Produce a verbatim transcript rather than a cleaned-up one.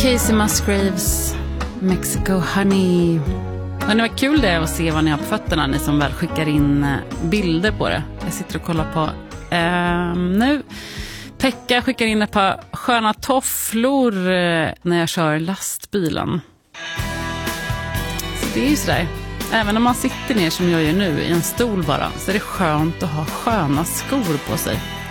Casey Musgraves, Mexico Honey. Men det var kul det att se vad ni har på fötterna, ni som väl skickar in bilder på det. Jag sitter och kollar på eh, nu. Pekka skickar in ett par sköna tofflor eh, när jag kör lastbilen. Så det är ju sådär. Även om man sitter ner som jag gör nu i en stol bara, så är det skönt att ha sköna skor på sig.